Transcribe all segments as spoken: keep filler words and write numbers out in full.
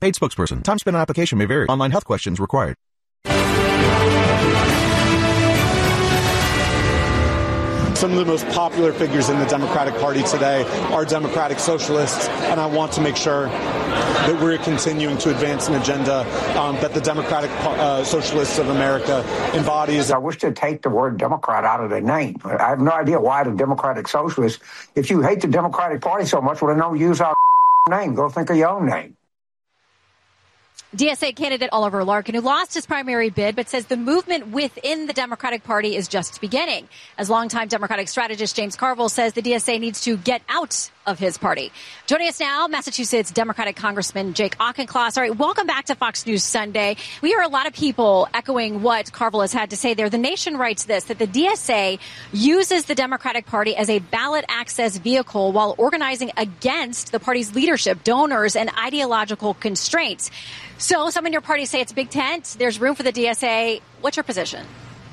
Paid spokesperson. Time spent on application may vary. Online health questions required. Some of the most popular figures in the Democratic Party today are Democratic Socialists, and I want to make sure that we're continuing to advance an agenda um, that the Democratic uh, Socialists of America embodies. I wish they'd take the word Democrat out of their name. I have no idea why the Democratic Socialists, if you hate the Democratic Party so much, well, then don't use our name. Go think of your own name. D S A candidate Oliver Larkin, who lost his primary bid, but says the movement within the Democratic Party is just beginning. As longtime Democratic strategist James Carville says the D S A needs to get out of his party. Joining us now, Massachusetts Democratic Congressman Jake Auchincloss. All right, welcome back to Fox News Sunday. We hear a lot of people echoing what Carville has had to say there. The Nation writes this, that the D S A uses the Democratic Party as a ballot access vehicle while organizing against the party's leadership, donors, and ideological constraints. So some in your party say it's a big tent. There's room for the D S A. What's your position?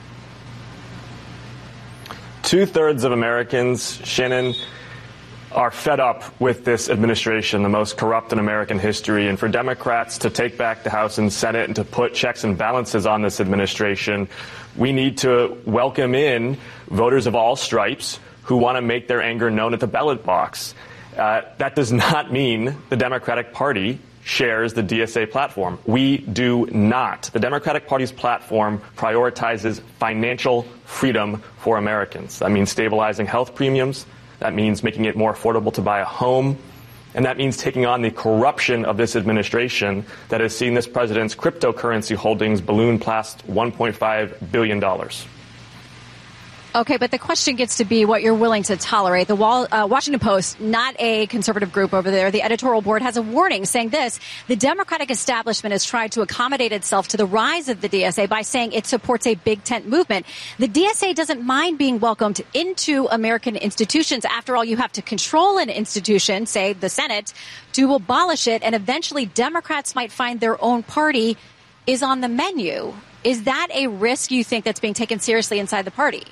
Two-thirds of Americans, Shannon, are fed up with this administration, the most corrupt in American history. And for Democrats to take back the House and Senate and to put checks and balances on this administration, we need to welcome in voters of all stripes who want to make their anger known at the ballot box. Uh, that does not mean the Democratic Party shares the D S A platform. We do not. The Democratic Party's platform prioritizes financial freedom for Americans. That means stabilizing health premiums. That means making it more affordable to buy a home. And that means taking on the corruption of this administration that has seen this president's cryptocurrency holdings balloon past one point five billion dollars. Okay, but the question gets to be what you're willing to tolerate. The Wall, uh, Washington Post, not a conservative group over there, the editorial board has a warning saying this: the Democratic establishment has tried to accommodate itself to the rise of the D S A by saying it supports a big tent movement. The D S A doesn't mind being welcomed into American institutions. After all, you have to control an institution, say the Senate, to abolish it, and eventually Democrats might find their own party is on the menu. Is that a risk you think that's being taken seriously inside the party?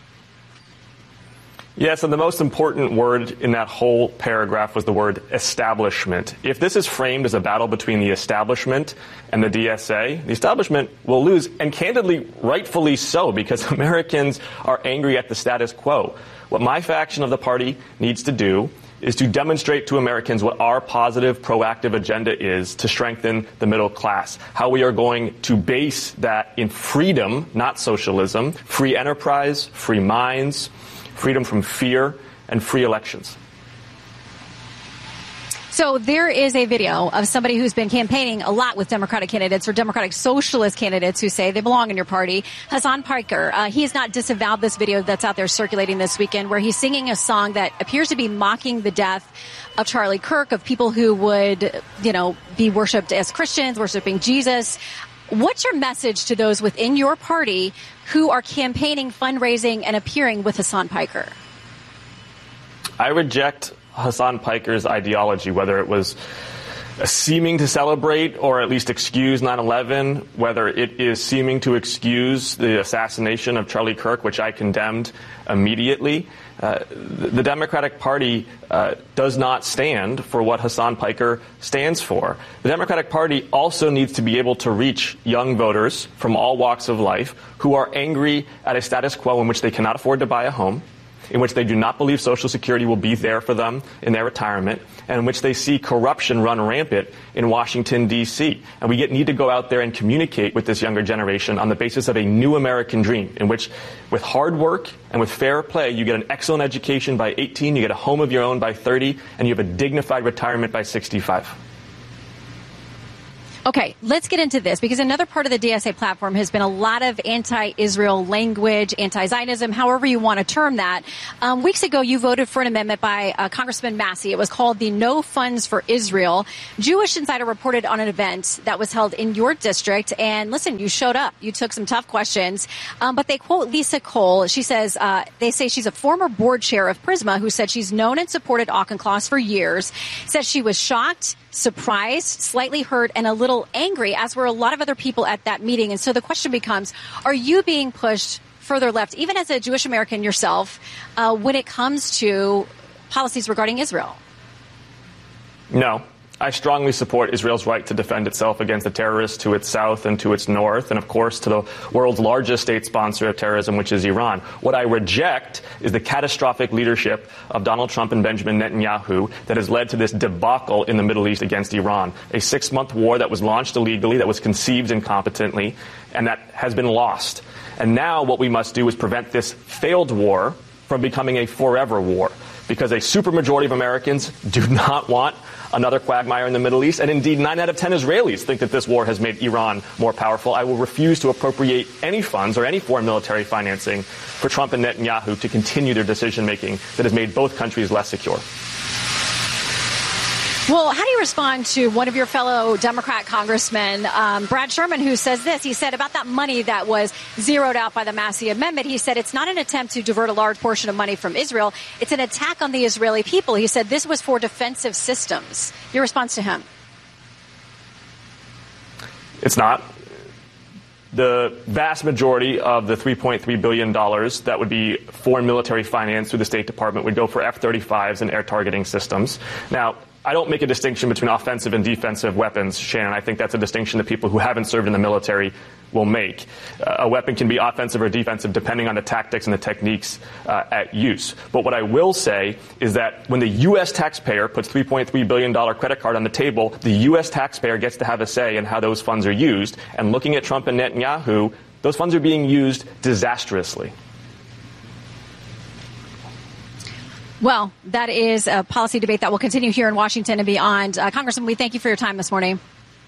Yes, and the most important word in that whole paragraph was the word establishment. If this is framed as a battle between the establishment and the D S A, the establishment will lose, and candidly, rightfully so, because Americans are angry at the status quo. What my faction of the party needs to do is to demonstrate to Americans what our positive, proactive agenda is to strengthen the middle class, how we are going to base that in freedom, not socialism, free enterprise, free minds, freedom from fear, and free elections. So there is a video of somebody who's been campaigning a lot with Democratic candidates or Democratic socialist candidates who say they belong in your party. Hassan Piker, uh, he has not disavowed this video that's out there circulating this weekend where he's singing a song that appears to be mocking the death of Charlie Kirk, of people who would, you know, be worshipped as Christians, worshiping Jesus. What's your message to those within your party who are campaigning, fundraising, and appearing with Hassan Piker? I reject Hassan Piker's ideology, whether it was seeming to celebrate or at least excuse nine eleven, whether it is seeming to excuse the assassination of Charlie Kirk, which I condemned immediately. Uh, the Democratic Party uh, does not stand for what Hassan Piker stands for. The Democratic Party also needs to be able to reach young voters from all walks of life who are angry at a status quo in which they cannot afford to buy a home, in which they do not believe Social Security will be there for them in their retirement, and in which they see corruption run rampant in Washington, D C. And we get, need to go out there and communicate with this younger generation on the basis of a new American dream, in which with hard work and with fair play, you get an excellent education by eighteen, you get a home of your own by thirty, and you have a dignified retirement by sixty-five. Okay, let's get into this, because another part of the D S A platform has been a lot of anti-Israel language, anti-Zionism, however you want to term that. Um, weeks ago, you voted for an amendment by uh, Congressman Massey. It was called the No Funds for Israel. Jewish Insider reported on an event that was held in your district. And listen, you showed up. You took some tough questions. Um, but they quote Lisa Cole. She says, uh, they say she's a former board chair of Prisma who said she's known and supported Auchincloss for years, says she was shocked, surprised, slightly hurt, and a little angry, as were a lot of other people at that meeting. And so the question becomes, are you being pushed further left, even as a Jewish American yourself, uh, when it comes to policies regarding Israel? No. I strongly support Israel's right to defend itself against the terrorists to its south and to its north, and of course to the world's largest state sponsor of terrorism, which is Iran. What I reject is the catastrophic leadership of Donald Trump and Benjamin Netanyahu that has led to this debacle in the Middle East against Iran. A six-month war that was launched illegally, that was conceived incompetently, and that has been lost. And now what we must do is prevent this failed war from becoming a forever war, because a supermajority of Americans do not want another quagmire in the Middle East, and indeed nine out of ten Israelis think that this war has made Iran more powerful. I will refuse to appropriate any funds or any foreign military financing for Trump and Netanyahu to continue their decision-making that has made both countries less secure. Well, how do you respond to one of your fellow Democrat congressmen, um, Brad Sherman, who says this? He said about that money that was zeroed out by the Massey Amendment, he said it's not an attempt to divert a large portion of money from Israel. It's an attack on the Israeli people. He said this was for defensive systems. Your response to him? It's not. The vast majority of the three point three billion dollars that would be foreign military finance through the State Department would go for F thirty-fives and air targeting systems. Now, I don't make a distinction between offensive and defensive weapons, Shannon. I think that's a distinction that people who haven't served in the military will make. Uh, a weapon can be offensive or defensive depending on the tactics and the techniques uh, at use. But what I will say is that when the U S taxpayer puts three point three billion dollars credit card on the table, the U S taxpayer gets to have a say in how those funds are used. And looking at Trump and Netanyahu, those funds are being used disastrously. Well, that is a policy debate that will continue here in Washington and beyond. Uh, Congressman, we thank you for your time this morning.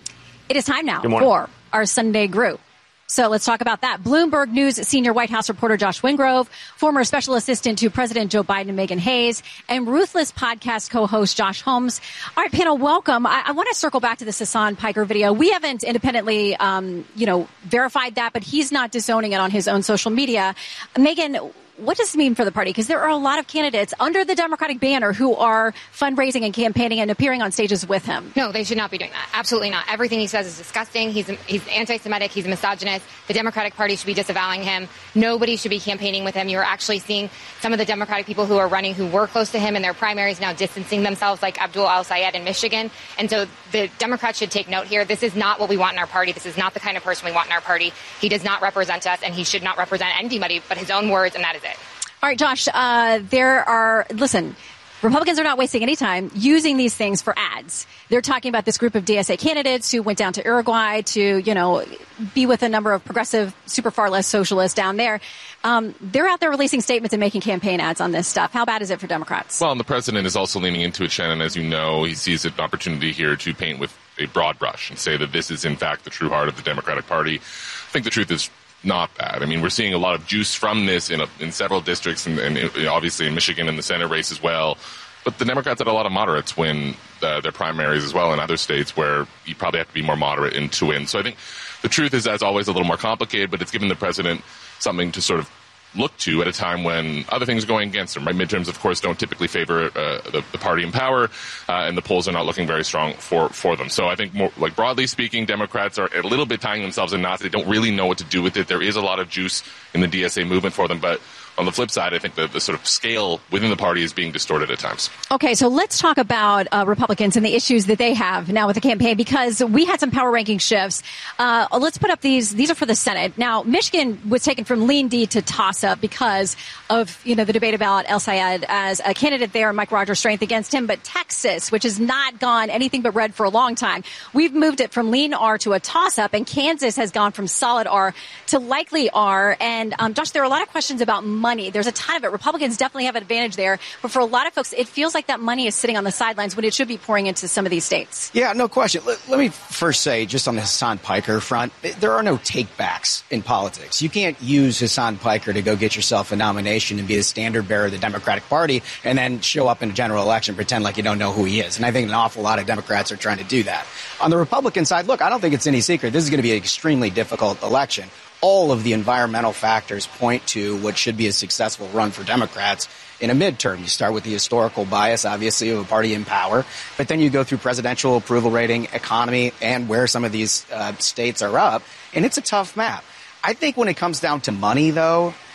It is time now for our Sunday Group. So let's talk about that. Bloomberg News senior White House reporter Josh Wingrove, former special assistant to President Joe Biden and Meghan Hayes, and Ruthless podcast co-host Josh Holmes. All right, panel, welcome. I, I want to circle back to this Hasan Piker video. We haven't independently, um, you know, verified that, but he's not disowning it on his own social media. Meghan, what does this mean for the party? Because there are a lot of candidates under the Democratic banner who are fundraising and campaigning and appearing on stages with him. No, they should not be doing that. Absolutely not. Everything he says is disgusting. He's he's anti-Semitic. He's a misogynist. The Democratic Party should be disavowing him. Nobody should be campaigning with him. You're actually seeing some of the Democratic people who are running who were close to him in their primaries now distancing themselves, like Abdul Al-Sayed in Michigan. And so the Democrats should take note here. This is not what we want in our party. This is not the kind of person we want in our party. He does not represent us, and he should not represent anybody but his own words, and that is it. All right, Josh, uh, there are, listen, Republicans are not wasting any time using these things for ads. They're talking about this group of D S A candidates who went down to Uruguay to, you know, be with a number of progressive, super far less socialists down there. Um, they're out there releasing statements and making campaign ads on this stuff. How bad is it for Democrats? Well, and the president is also leaning into it, Shannon. As you know, he sees an opportunity here to paint with a broad brush and say that this is, in fact, the true heart of the Democratic Party. I think the truth is not bad. I mean, we're seeing a lot of juice from this in a, in several districts, and, and obviously in Michigan in the Senate race as well. But the Democrats had a lot of moderates win uh, their primaries as well in other states where you probably have to be more moderate in to win. So I think the truth is, as always, a little more complicated, but it's given the president something to sort of look to at a time when other things are going against him. Right? Midterms, of course, don't typically favor uh, the, the party in power, uh, and the polls are not looking very strong for, for them. So I think, more like broadly speaking, Democrats are a little bit tying themselves in knots. They don't really know what to do with it. There is a lot of juice in the D S A movement for them, but on the flip side, I think the, the sort of scale within the party is being distorted at times. Okay, so let's talk about uh, Republicans and the issues that they have now with the campaign, because we had some power ranking shifts. Uh, let's put up these. These are for the Senate. Now, Michigan was taken from lean D to toss-up because of, you know, the debate about El-Sayed as a candidate there, Mike Rogers' strength against him. But Texas, which has not gone anything but red for a long time, we've moved it from lean R to a toss-up, and Kansas has gone from solid R to likely R. And, um, Josh, there are a lot of questions about money. There's a ton of it. Republicans definitely have an advantage there. But for a lot of folks, it feels like that money is sitting on the sidelines when it should be pouring into some of these states. Yeah, no question. Let, let me first say, just on the Hasan Piker front, there are no takebacks in politics. You can't use Hasan Piker to go get yourself a nomination and be the standard bearer of the Democratic Party and then show up in a general election and pretend like you don't know who he is. And I think an awful lot of Democrats are trying to do that. On the Republican side, look, I don't think it's any secret. This is going to be an extremely difficult election. All of the environmental factors point to what should be a successful run for Democrats in a midterm. You start with the historical bias, obviously, of a party in power, but then you go through presidential approval rating, economy, and where some of these uh, states are up, and it's a tough map. I think when it comes down to money, though,